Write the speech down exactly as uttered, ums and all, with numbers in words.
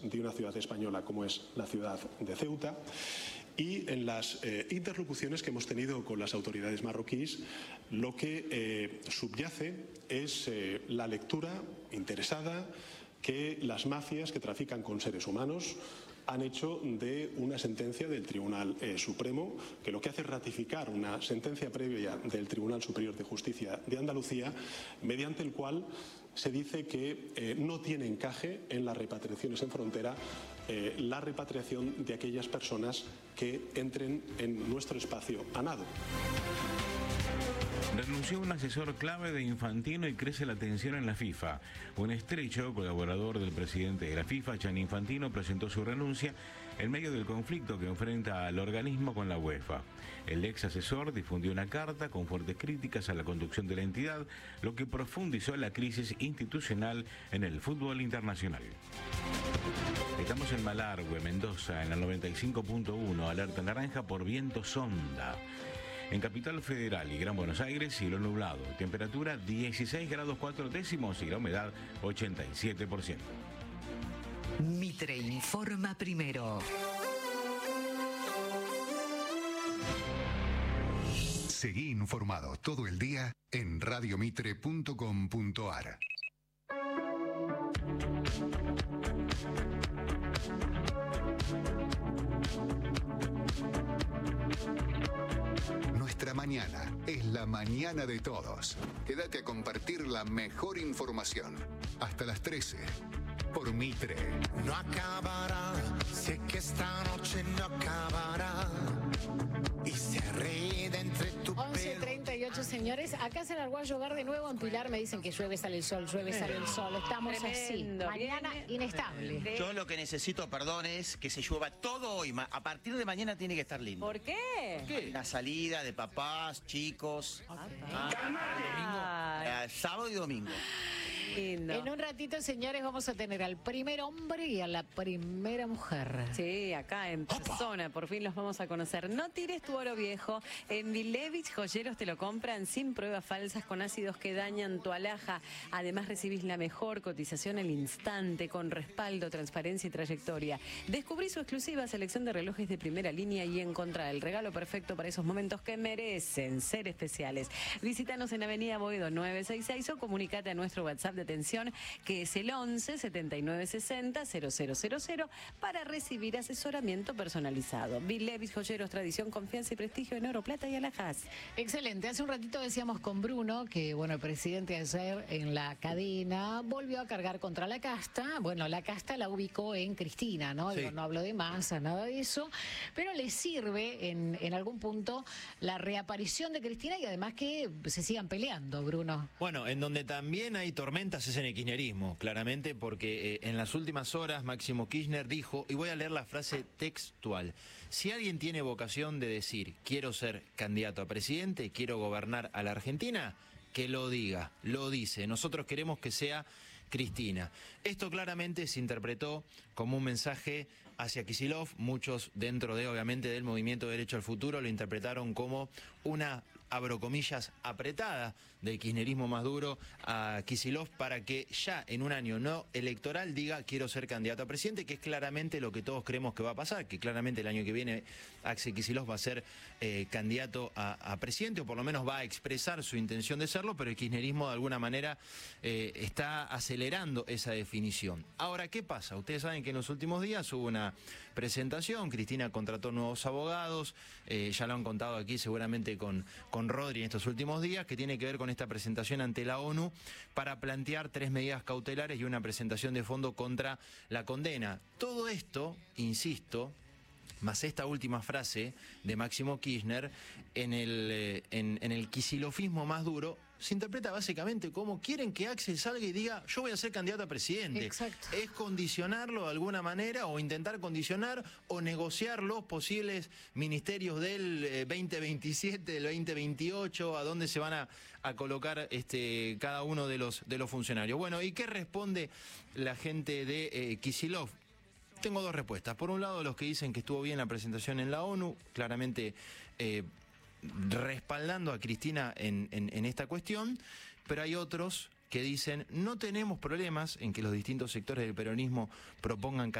de una ciudad española como es la ciudad de Ceuta. Y en las eh, interlocuciones que hemos tenido con las autoridades marroquíes, lo que eh, subyace es eh, la lectura interesada que las mafias que trafican con seres humanos han hecho de una sentencia del Tribunal eh, Supremo, que lo que hace es ratificar una sentencia previa del Tribunal Superior de Justicia de Andalucía, mediante el cual se dice que eh, no tiene encaje en las repatriaciones en frontera eh, la repatriación de aquellas personas que entren en nuestro espacio a nado. Renunció un asesor clave de Infantino y crece la tensión en la FIFA. Un estrecho colaborador del presidente de la FIFA, Gianni Infantino, presentó su renuncia en medio del conflicto que enfrenta al organismo con la UEFA. El ex asesor difundió una carta con fuertes críticas a la conducción de la entidad, lo que profundizó la crisis institucional en el fútbol internacional. Estamos en Malargüe, Mendoza, en el noventa y cinco punto uno, alerta naranja por viento sonda. En Capital Federal y Gran Buenos Aires, cielo nublado. Temperatura dieciséis grados cuatro décimos y la humedad ochenta y siete por ciento. Mitre informa primero. Seguí informado todo el día en radio mitre punto com punto ar. Nuestra mañana es la mañana de todos. Quédate a compartir la mejor información. Hasta las trece. Por Mitre. No acabará, sé que esta noche no acabará. Y se ríe de entre tu once treinta y ocho, señores. Acá se largó a llover de nuevo en Pilar. Me dicen que llueve, sale el sol, llueve, sale el sol. Estamos Tremendo. así. Mañana Viene. inestable. Yo lo que necesito, perdón, es que se llueva todo hoy. Ma- A partir de mañana tiene que estar lindo. ¿Por qué? ¿Qué? La salida de papás, chicos. Ay. Ah, sábado y domingo. Lindo. En un ratito, señores, vamos a tener al primer hombre y a la primera mujer. Sí, acá en persona, por fin los vamos a conocer. No tires tu oro viejo. En Vilevich Joyeros te lo compran sin pruebas falsas, con ácidos que dañan tu alhaja. Además recibís la mejor cotización al instante, con respaldo, transparencia y trayectoria. Descubrí su exclusiva selección de relojes de primera línea y encontrá el regalo perfecto para esos momentos que merecen ser especiales. Visítanos en Avenida Boedo nueve sesenta y seis o comunicate a nuestro WhatsApp de atención, que es el once setenta y nueve sesenta cero cero cero cero, para recibir asesoramiento personalizado. Vilevich Joyeros, tradición, confianza y prestigio en oro, plata y alhajas. Excelente. Hace un ratito decíamos con Bruno que, bueno, el presidente ayer en la cadena volvió a cargar contra la casta. Bueno, la casta la ubicó en Cristina, ¿no? Sí. Digo, no hablo de masa, nada de eso, pero le sirve en, en algún punto la reaparición de Cristina y además que se sigan peleando, Bruno. Bueno, en donde también hay tormentas es en el kirchnerismo, claramente, porque eh, en las últimas horas Máximo Kirchner dijo, y voy a leer la frase textual: si alguien tiene vocación de decir quiero ser candidato a presidente, quiero gobernar a la Argentina, que lo diga, lo dice. Nosotros queremos que sea Cristina. Esto claramente se interpretó como un mensaje hacia Kicillof. Muchos dentro de, obviamente, del movimiento Derecho al Futuro lo interpretaron como una, abro comillas, apretada del kirchnerismo más duro a Kicillof para que ya en un año no electoral diga quiero ser candidato a presidente, que es claramente lo que todos creemos que va a pasar, que claramente el año que viene Axel Kicillof va a ser eh, candidato a, a presidente, o por lo menos va a expresar su intención de serlo, pero el kirchnerismo de alguna manera eh, está acelerando esa definición. Ahora, ¿qué pasa? Ustedes saben que en los últimos días hubo una presentación, Cristina contrató nuevos abogados, eh, ya lo han contado aquí seguramente con, con Rodri en estos últimos días, que tiene que ver con esta presentación ante la ONU para plantear tres medidas cautelares y una presentación de fondo contra la condena. Todo esto, insisto, más esta última frase de Máximo Kirchner, en el, eh, en, en el kicilofismo más duro, se interpreta básicamente como quieren que Axel salga y diga yo voy a ser candidato a presidente. Exacto. Es condicionarlo de alguna manera, o intentar condicionar o negociar los posibles ministerios del eh, veinte veintisiete, del veinte veintiocho, a dónde se van a, a colocar este, cada uno de los, de los funcionarios. Bueno, ¿y qué responde la gente de eh, Kicillof? Tengo dos respuestas. Por un lado, los que dicen que estuvo bien la presentación en la ONU, claramente eh, respaldando a Cristina en, en, en esta cuestión, pero hay otros que dicen no tenemos problemas en que los distintos sectores del peronismo propongan